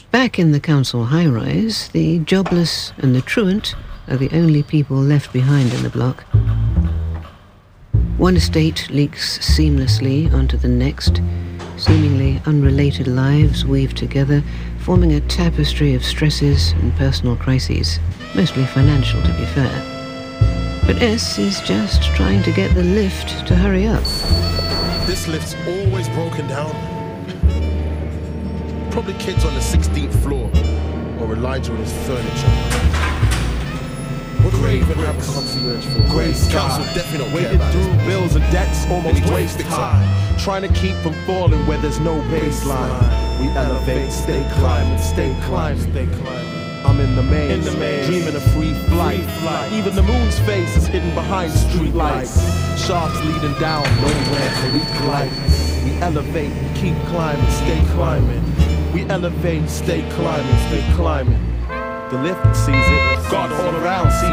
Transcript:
Back in the council high-rise, the jobless and the truant are the only people left behind in the block. One estate leaks seamlessly onto the next. Seemingly unrelated lives weave together, forming a tapestry of stresses and personal crises, mostly financial to be fair. But S is just trying to get the lift to hurry up. This lift's always broken down. Probably kids on the 16th floor, or Elijah with his furniture. What do we even have concierge for? Grey Council sky, definitely don't waded care through about bills and debts almost Any waist waist high, trying to keep from falling where there's no baseline. We elevate, stay climbing, stay climbing. I'm in the maze, dreaming of free flight. Even the moon's face is hidden behind street lights. Shafts leading down, nowhere to we glide. We elevate, keep climbing, stay climbing. We elevate, stay climbing, stay climbing. The lift sees it, God all around sees